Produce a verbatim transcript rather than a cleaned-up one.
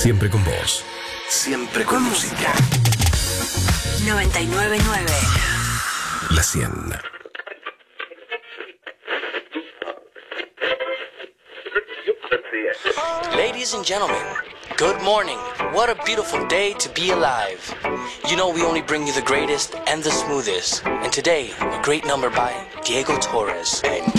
Siempre con vos. Siempre con música. noventa y nueve punto nueve. La cien. Ladies and gentlemen, good morning. What a beautiful day to be alive. You know we only bring you the greatest and the smoothest. And today, a great number by Diego Torres. And